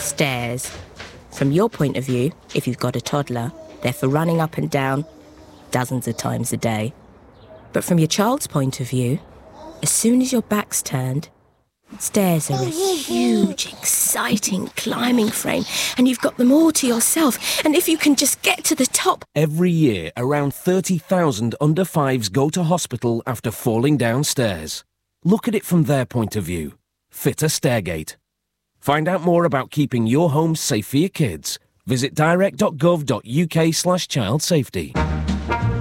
Stairs. From your point of view, if you've got a toddler, they're for running up and down dozens of times a day. But from your child's point of view, as soon as your back's turned, stairs are a huge, exciting climbing frame, and you've got them all to yourself. And if you can just get to the top... Every year, around 30,000 under-5s go to hospital after falling down stairs. Look at it from their point of view. Fit a Stairgate. Find out more about keeping your home safe for your kids. Visit direct.gov.uk/child safety.